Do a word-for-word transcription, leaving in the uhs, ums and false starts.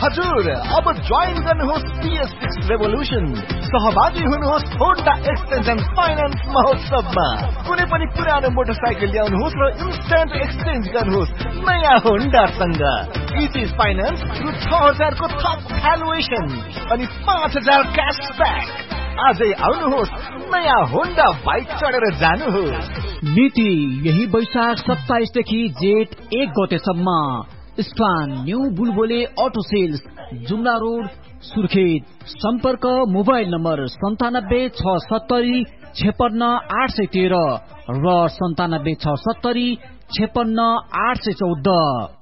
हजुर अब जोइन गर्नुहोस् पीएस सिक्स रेभोल्युसन। सहभागी हुनुहोस् होन्डा एक्सचेन्ज एन्ड फाइनान्स महोत्सवमा। कुनै पनि पुरानो मोटरसाइकल ल्याउनुहोस् र इन्स्ट्यान्ट एक्सचेन्ज गर्नुहोस् नयाँ होन्डासँग। इजी फाइनान्स रु छ हजारको थप भ्यालुएसन अनि पाँच हजार क्यासब्याक। आजै आउनुहोस् नयाँ होन्डा बाइक चढेर जानुहोस्। मिति यही वैशाख सत्ताइसदेखि जेठ एक गतेसम्म। स्थान new बुलबोले auto sales, Jumla road, Surkhet. सम्पर्क मोबाइल नम्बर सन्तानब्बे छ सत्तरी छेपन्न आठ सय तेह्र र सन्तानब्बे छ सत्तरी छेपन्न आठ सय चौध।